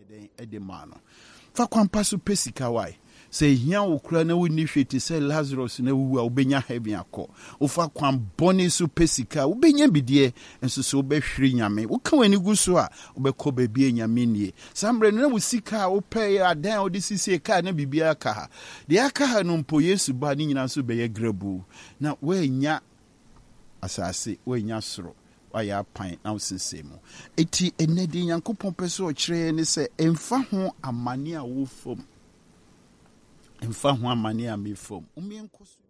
den edemano fa kwampa so pesika wai say hia okura na woni hwete say Lazarus na wu a obenya heaven akọ ofa kwam boni so pesika obenya bidie enso so obehwiri nyame woka wani gu so a obekọ baabi nyame nie sambre na wusika opɛ adan odisisi ka na bibia ka ha de aka ha no mpo Yesu ba ni nyina so beye grabu na wanya asase wanya soro waya pan na usensemu eti enedi Nyankopɔn pese o kyerɛ ne sɛ emfa ho amane a wo fom emfa ho amane a me fom umienkoso